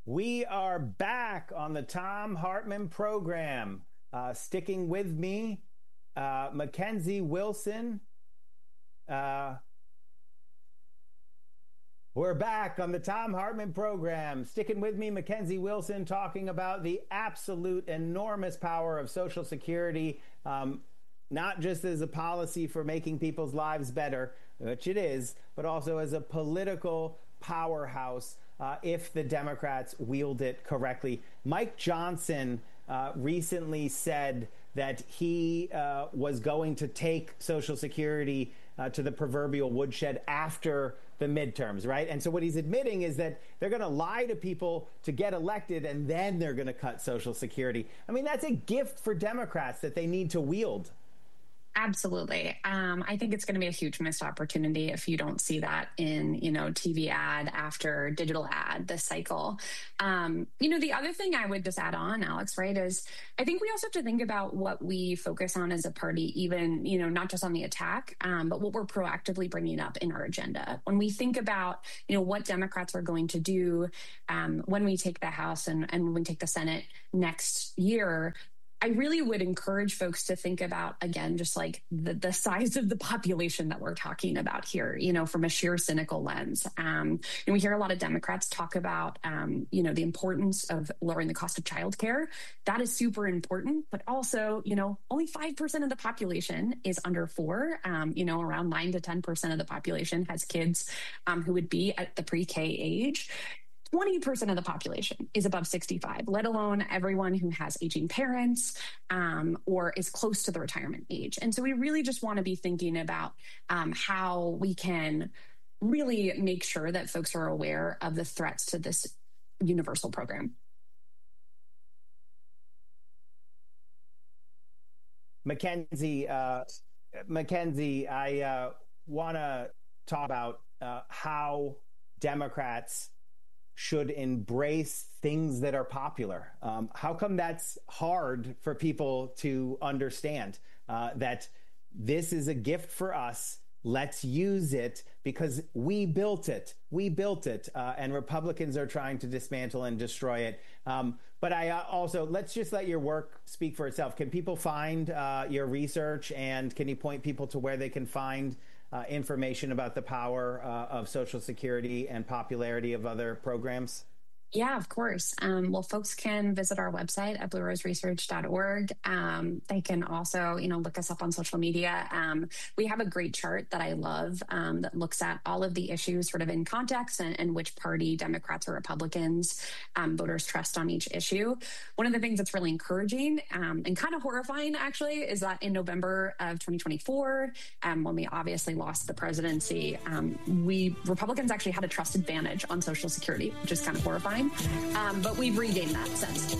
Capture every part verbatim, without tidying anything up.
We are back on the Thom Hartmann program. Uh, sticking with me, uh, Mackenzie Wilson. Uh, we're back on the Thom Hartmann program. Sticking with me, Mackenzie Wilson, talking about the absolute enormous power of Social Security, um, not just as a policy for making people's lives better, which it is, but also as a political powerhouse uh, if the Democrats wield it correctly. Mike Johnson uh, recently said that he uh, was going to take Social Security uh, to the proverbial woodshed after the midterms, right? And so what he's admitting is that they're going to lie to people to get elected, and then they're going to cut Social Security. I mean, that's a gift for Democrats that they need to wield. Absolutely. Um, I think it's going to be a huge missed opportunity if you don't see that in, you know, T V ad after digital ad this cycle. Um, you know, the other thing I would just add on, Alex, right, is I think we also have to think about what we focus on as a party, even, you know, not just on the attack, um, but what we're proactively bringing up in our agenda. When we think about, you know, what Democrats are going to do um, when we take the House and, and when we take the Senate next year, I really would encourage folks to think about, again, just like the, the size of the population that we're talking about here, you know, from a sheer cynical lens. Um, and we hear a lot of Democrats talk about, um, you know, the importance of lowering the cost of childcare. That is super important. But also, you know, only five percent of the population is under four. Um, you know, around nine to ten percent of the population has kids um, who would be at the pre-K age. twenty percent of the population is above sixty-five, let alone everyone who has aging parents um, or is close to the retirement age. And so we really just want to be thinking about um, how we can really make sure that folks are aware of the threats to this universal program. Mackenzie, uh, Mackenzie, I uh, want to talk about uh, how Democrats should embrace things that are popular. Um, how come that's hard for people to understand? Uh, that this is a gift for us. Let's use it because we built it. We built it, uh, and Republicans are trying to dismantle and destroy it. Um, but I uh, also, let's just let your work speak for itself. Can people find uh, your research, and can you point people to where they can find Uh, information about the power uh, of Social Security and popularity of other programs? Yeah, of course. Um, well, folks can visit our website at blue rose research dot org. Um, they can also, you know, look us up on social media. Um, we have a great chart that I love um, that looks at all of the issues sort of in context and, and which party, Democrats or Republicans, um, voters trust on each issue. One of the things that's really encouraging um, and kind of horrifying, actually, is that in November of twenty twenty-four, um, when we obviously lost the presidency, um, we Republicans actually had a trust advantage on Social Security, which is kind of horrifying. Um, but we've regained that since.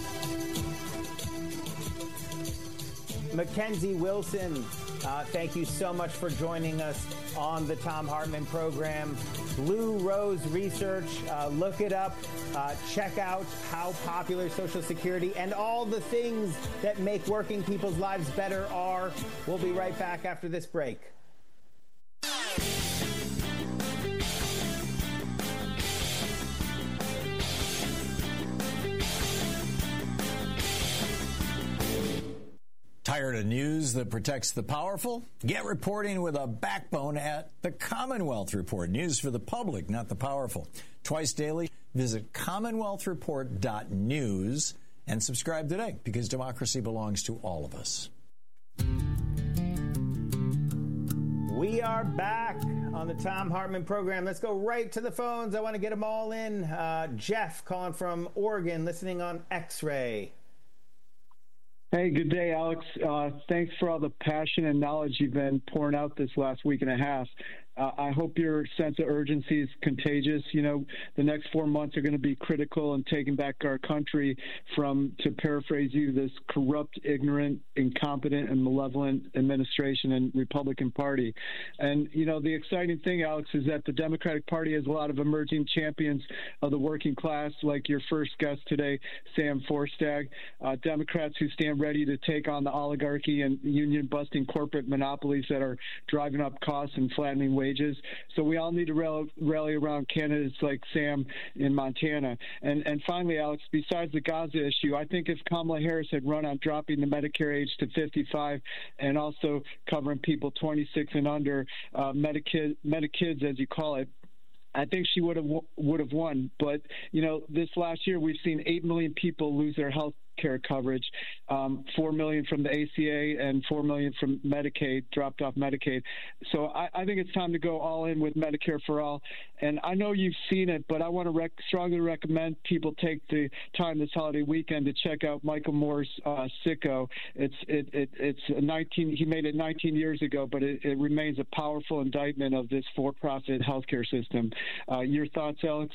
Mackenzie Wilson, uh, thank you so much for joining us on the Thom Hartmann program. Blue Rose Research, uh, look it up. Uh, check out how popular Social Security and all the things that make working people's lives better are. We'll be right back after this break. Tired of news that protects the powerful? Get reporting with a backbone at the Commonwealth Report. News for the public, not the powerful. Twice daily, visit commonwealth report dot news and subscribe today, because democracy belongs to all of us. We are back on the Thom Hartmann program. Let's go right to the phones. I want to get them all in. Uh, Jeff calling from Oregon, listening on X-Ray. Hey, good day, Alex. Uh, thanks for all the passion and knowledge you've been pouring out this last week and a half. Uh, I hope your sense of urgency is contagious. You know, the next four months are going to be critical in taking back our country from, to paraphrase you, this corrupt, ignorant, incompetent, and malevolent administration and Republican Party. And, you know, the exciting thing, Alex, is that the Democratic Party has a lot of emerging champions of the working class, like your first guest today, Sam Forstag, uh, Democrats who stand ready to take on the oligarchy and union-busting corporate monopolies that are driving up costs and flattening wages wages. So we all need to rally, rally around candidates like Sam in Montana. And and finally, Alex, besides the Gaza issue, I think if Kamala Harris had run on dropping the Medicare age to fifty-five and also covering people twenty-six and under, uh, Medikid, Medikids, as you call it, I think she would have would have won. But, you know, this last year we've seen eight million people lose their health care coverage, um, four million from the A C A and four million from Medicaid, dropped off Medicaid. So I, I think it's time to go all in with Medicare for all. And I know you've seen it, but I want to rec- strongly recommend people take the time this holiday weekend to check out Michael Moore's uh, Sicko. It's it, it it's a nineteen. He made it nineteen years ago, but it, it remains a powerful indictment of this for-profit healthcare system. Uh, your thoughts, Alex?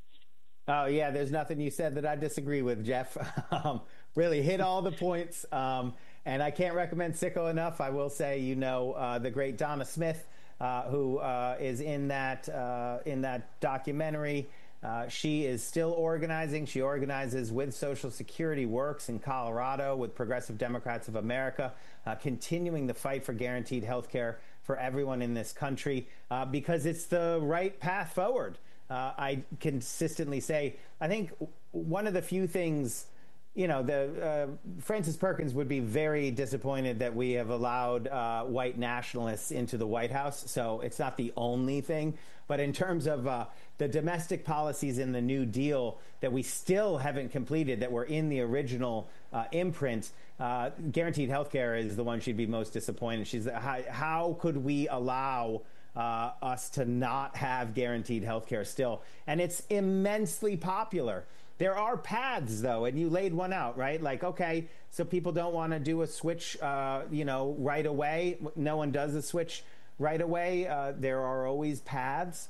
Oh, yeah, there's nothing you said that I disagree with, Jeff. um, really hit all the points. Um, and I can't recommend Sicko enough. I will say, you know, uh, the great Donna Smith, uh, who uh, is in that uh, in that documentary. Uh, she is still organizing. She organizes with Social Security Works in Colorado with Progressive Democrats of America, uh, continuing the fight for guaranteed health care for everyone in this country uh, because it's the right path forward. Uh, I consistently say, I think one of the few things, you know, the uh, Frances Perkins would be very disappointed that we have allowed uh, white nationalists into the White House. So it's not the only thing. But in terms of uh, the domestic policies in the New Deal that we still haven't completed, that were in the original uh, imprint, uh, guaranteed health care is the one she'd be most disappointed. She's how, how could we allow Uh, us to not have guaranteed health care still? And it's immensely popular. There are paths, though, and you laid one out, right? Like, okay, so people don't want to do a switch, uh, you know, right away. No one does a switch right away. Uh, there are always paths.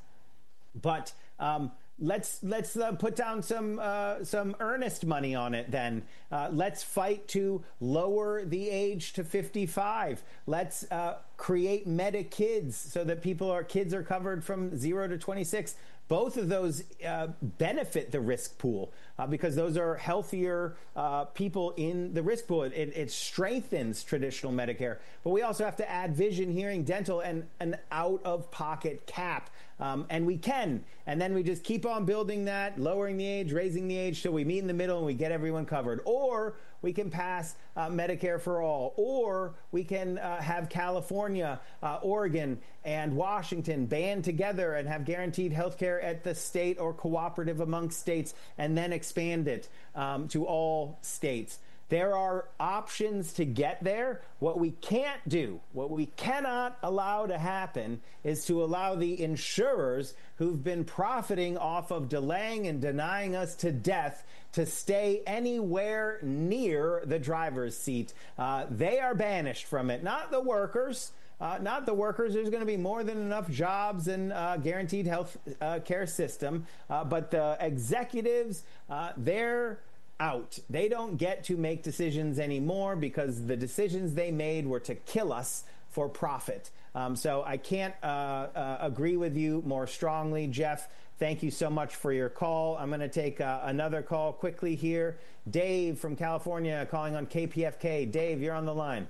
But um, let's let's uh, put down some uh, some earnest money on it then. Uh, let's fight to lower the age to fifty-five. Let's uh, create Medikids so that people are kids are covered from zero to twenty-six. Both of those uh, benefit the risk pool uh, because those are healthier uh, people in the risk pool. It, it strengthens traditional Medicare. But we also have to add vision, hearing, dental, and an out-of-pocket cap. Um, and we can. And then we just keep on building that, lowering the age, raising the age, till we meet in the middle and we get everyone covered. Or we can pass uh, Medicare for all. Or we can uh, have California, uh, Oregon, and Washington band together and have guaranteed health care at the state or cooperative amongst states, and then expand it um, to all states. There are options to get there. What we can't do, what we cannot allow to happen, is to allow the insurers who've been profiting off of delaying and denying us to death to stay anywhere near the driver's seat. Uh, they are banished from it, not the workers. Uh, not the workers. There's going to be more than enough jobs and uh, guaranteed health uh, care system. Uh, but the executives, uh, they're out. They don't get to make decisions anymore because the decisions they made were to kill us for profit. Um, so I can't uh, uh, agree with you more strongly, Jeff. Thank you so much for your call. I'm going to take uh, another call quickly here. Dave from California calling on K P F K. Dave, you're on the line.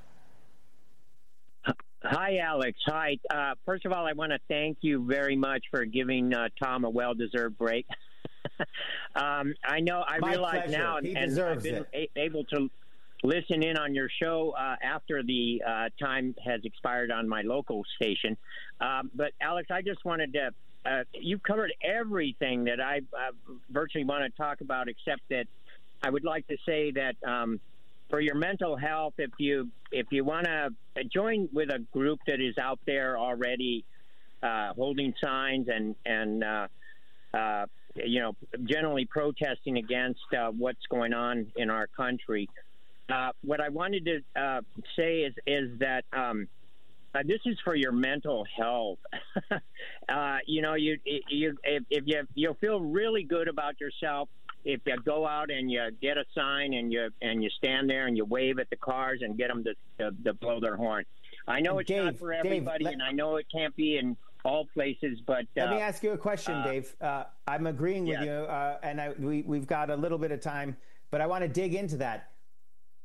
Hi, Alex. Hi. Uh, first of all, I want to thank you very much for giving uh, Tom a well-deserved break. um, I know, I My realize pleasure. now, He and I've been a- able to listen in on your show uh, after the uh, time has expired on my local station. Um, but, Alex, I just wanted to, uh, you covered everything that I uh, virtually want to talk about, except that I would like to say that um, for your mental health, if you if you want to join with a group that is out there already uh, holding signs and and uh, uh, you know generally protesting against uh, what's going on in our country, uh, what I wanted to uh, say is is that um, uh, this is for your mental health. uh, you know, you you if, if you you'll feel really good about yourself if you go out and you get a sign and you and you stand there and you wave at the cars and get them to, to, to blow their horn. I know it's Dave, not for everybody, Dave, let, and I know it can't be in all places, but let uh, me ask you a question, uh, Dave. Uh, I'm agreeing with yes. you, uh, and I, we, we've got a little bit of time, but I want to dig into that.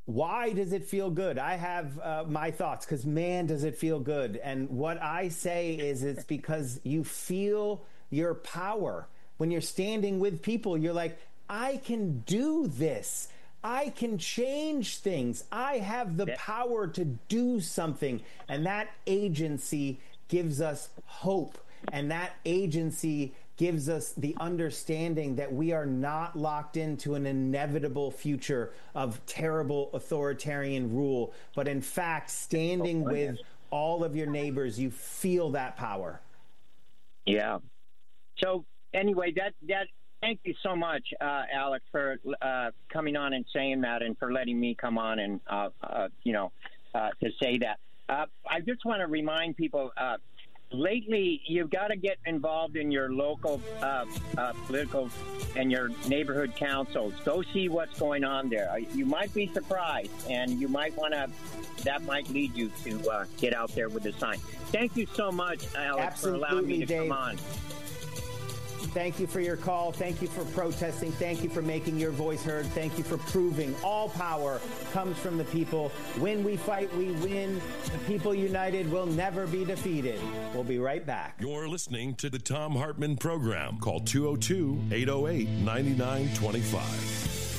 why does it feel good? I have uh, my thoughts, because man, does it feel good. And what I say is it's because you feel your power. When you're standing with people, you're like, I can do this. I can change things. I have the power to do something. And that agency gives us hope. And that agency gives us the understanding that we are not locked into an inevitable future of terrible authoritarian rule, but in fact, standing oh, with all of your neighbors, you feel that power. Yeah. So anyway, that, that, thank you so much, uh, Alex, for uh, coming on and saying that, and for letting me come on and, uh, uh, you know, uh, to say that. Uh, I just want to remind people, uh, lately, you've got to get involved in your local uh, uh, political and your neighborhood councils. Go see what's going on there. You might be surprised, and you might want to, that might lead you to uh, get out there with a sign. Thank you so much, Alex, Absolutely, for allowing me to Dave. come on. Thank you for your call. Thank you for protesting. Thank you for making your voice heard. Thank you for proving all power comes from the people. When we fight, we win. The people united will never be defeated. We'll be right back. You're listening to the Thom Hartmann Program. Call two oh two, eight oh eight, nine nine two five.